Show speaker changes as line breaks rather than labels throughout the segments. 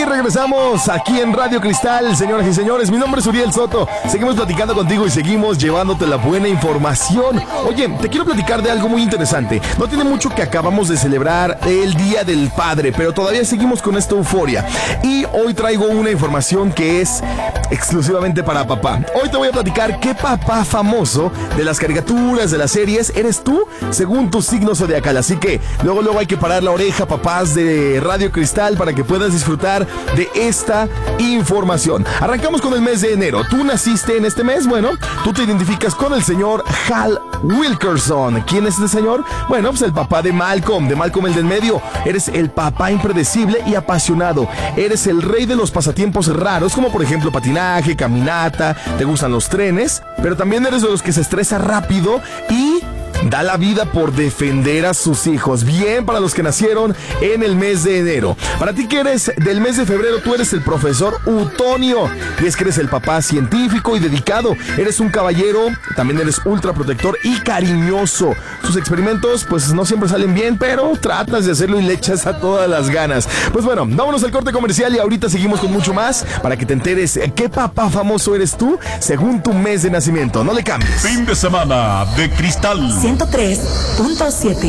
regresamos aquí en Radio Cristal, señoras y señores. Mi nombre es Uriel Soto. Seguimos platicando contigo y seguimos llevándote la buena información. Oye, te quiero platicar de algo muy interesante. No tiene mucho que acabamos de celebrar el Día del Padre, pero todavía seguimos con esta euforia. Y hoy traigo una información que es exclusivamente para papá. Hoy te voy a platicar qué papá famoso de las caricaturas, de las series, eres tú según tu signo zodiacal. Así que luego hay que parar la oreja, papás de Radio Cristal, para que puedas disfrutar de esta información. Arrancamos con el mes de enero. ¿Tú naciste en este mes? Bueno, tú te identificas con el señor Hal Wilkerson. ¿Quién es este señor? Bueno, pues el papá de Malcolm el del medio. Eres el papá impredecible y apasionado. Eres el rey de los pasatiempos raros, como por ejemplo patinaje, caminata, te gustan los trenes, pero también eres de los que se estresa rápido y da la vida por defender a sus hijos. Bien, para los que nacieron en el mes de enero. Para ti que eres del mes de febrero, tú eres el profesor Utonio. Y es que eres el papá científico y dedicado. Eres un caballero, también eres ultra protector y cariñoso. Tus experimentos pues no siempre salen bien, pero tratas de hacerlo y le echas a todas las ganas. Pues bueno, vámonos al corte comercial y ahorita seguimos con mucho más para que te enteres qué papá famoso eres tú según tu mes de nacimiento. No le cambies.
Fin de semana de Cristal
103.7.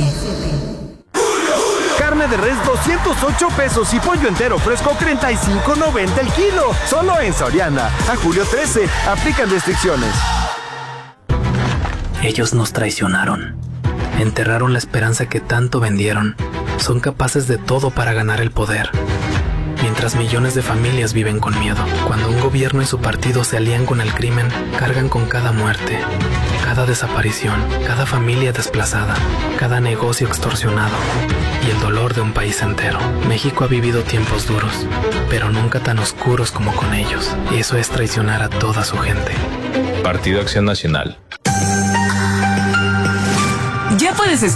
Carne de res 208 pesos y pollo entero fresco 35.90 el kilo. Solo en Soriana. A julio 13. Aplican restricciones.
Ellos nos traicionaron. Enterraron la esperanza que tanto vendieron. Son capaces de todo para ganar el poder. Mientras millones de familias viven con miedo. Cuando un gobierno y su partido se alían con el crimen, cargan con cada muerte, cada desaparición, cada familia desplazada, cada negocio extorsionado y el dolor de un país entero. México ha vivido tiempos duros, pero nunca tan oscuros como con ellos. Y eso es traicionar a toda su gente.
Partido Acción Nacional.
Ya puedes